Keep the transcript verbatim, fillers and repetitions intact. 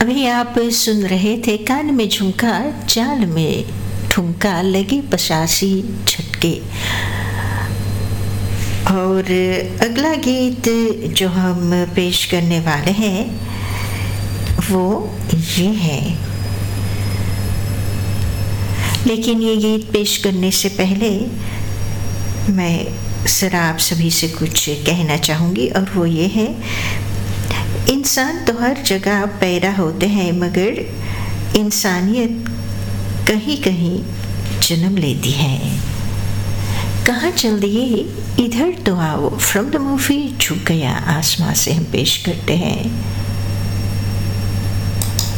अभी आप सुन रहे थे कान में झुमका चाल में ठुमका लगे पचासी झटके। और अगला गीत जो हम पेश करने वाले हैं वो ये है। लेकिन ये गीत पेश करने से पहले मैं ज़रा आप सभी से कुछ कहना चाहूँगी, और वो ये है, इंसान तो हर जगह पैदा होते हैं मगर इंसानियत कहीं कहीं जन्म लेती है। कहाँ चल दिए इधर तो आओ, फ्रॉम द मूवी झुक गया आसमां से हम पेश करते हैं।